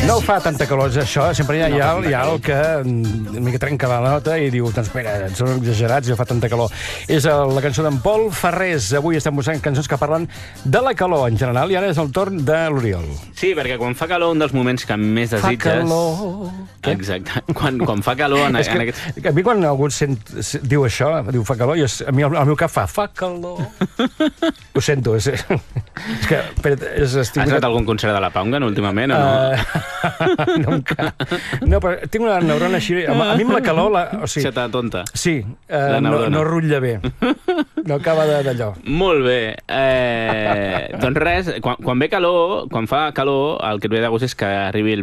No fa tanta calor, això. Sempre hi ha el que una mica trenca la nota i diu, doncs espera, són exagerats, ja fa tanta calor. És la cançó d'en Pol Ferrés. Avui estem buscant cançons que parlen de la calor en general i ara és el torn de l'Oriol. Sí, perquè quan fa calor, un dels moments que més desitges... Fa calor... Exacte. Quan fa calor... És que a mi quan algú diu això, diu fa calor, a mi el meu cap fa calor. Ho sento, és que... Has anat a algun concert de la Paungan últimament o no? No, però tinc una neurona així... A mi amb la calor... Se t'ha tonta. Sí, no rutlla bé. No acaba d'allò. Molt bé. Doncs res, quan ve calor, quan fa calor, el que et ve de gust és que arribi